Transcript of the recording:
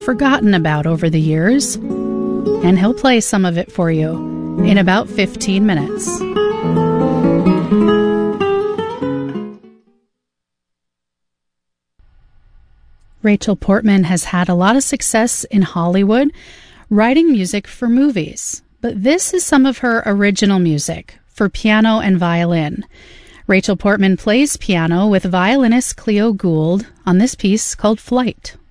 forgotten about over the years, and he'll play some of it for you in about 15 minutes. Rachel Portman has had a lot of success in Hollywood writing music for movies, but this is some of her original music for piano and violin. Rachel Portman plays piano with violinist Cleo Gould on this piece called Flight.